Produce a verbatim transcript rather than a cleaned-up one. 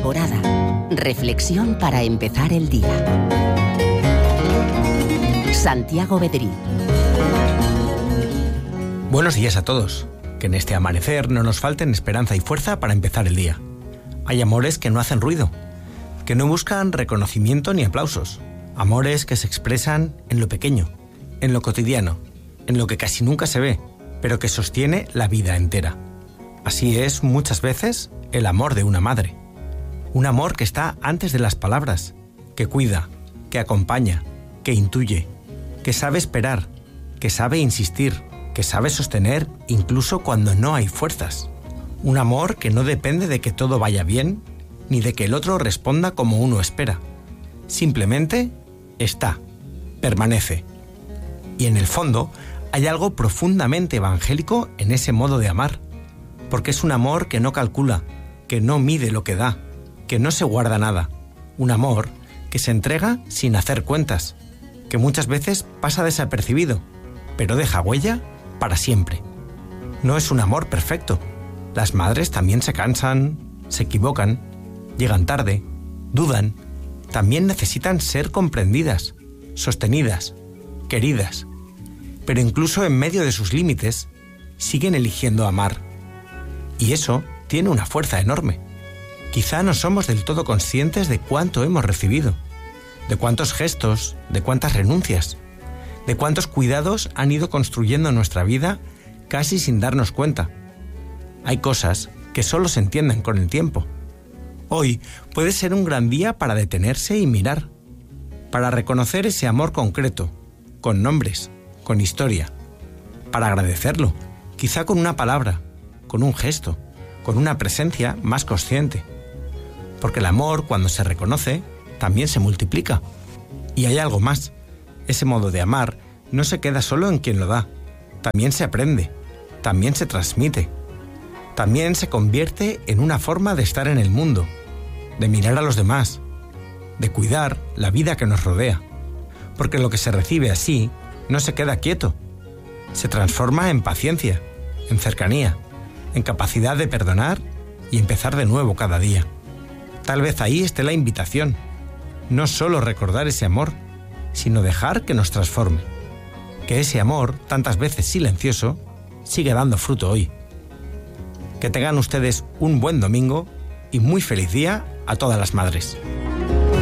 Alborada. Reflexión para empezar el día. Santiago Bedrí. Buenos días a todos. Que en este amanecer no nos falten esperanza y fuerza para empezar el día. Hay amores que no hacen ruido, que no buscan reconocimiento ni aplausos. Amores que se expresan en lo pequeño, en lo cotidiano, en lo que casi nunca se ve, pero que sostiene la vida entera. Así es muchas veces el amor de una madre. Un amor que está antes de las palabras, que cuida, que acompaña, que intuye, que sabe esperar, que sabe insistir, que sabe sostener incluso cuando no hay fuerzas. Un amor que no depende de que todo vaya bien, ni de que el otro responda como uno espera. Simplemente está, permanece. Y en el fondo hay algo profundamente evangélico en ese modo de amar, porque es un amor que no calcula, que no mide lo que da, que no se guarda nada. Un amor que se entrega sin hacer cuentas, que muchas veces pasa desapercibido, pero deja huella para siempre. No es un amor perfecto. Las madres también se cansan, se equivocan, llegan tarde, dudan. También necesitan ser comprendidas, sostenidas, queridas. Pero incluso en medio de sus límites, siguen eligiendo amar. Y eso tiene una fuerza enorme. Quizá no somos del todo conscientes de cuánto hemos recibido, de cuántos gestos, de cuántas renuncias, de cuántos cuidados han ido construyendo nuestra vida casi sin darnos cuenta. Hay cosas que solo se entienden con el tiempo. Hoy puede ser un gran día para detenerse y mirar, para reconocer ese amor concreto, con nombres, con historia, para agradecerlo, quizá con una palabra, con un gesto, con una presencia más consciente. Porque el amor, cuando se reconoce, también se multiplica. Y hay algo más. Ese modo de amar no se queda solo en quien lo da. También se aprende, también se transmite. También se convierte en una forma de estar en el mundo, de mirar a los demás, de cuidar la vida que nos rodea. Porque lo que se recibe así no se queda quieto. Se transforma en paciencia, en cercanía, en capacidad de perdonar y empezar de nuevo cada día. Tal vez ahí esté la invitación. No solo recordar ese amor, sino dejar que nos transforme. Que ese amor, tantas veces silencioso, sigue dando fruto hoy. Que tengan ustedes un buen domingo y muy feliz día a todas las madres.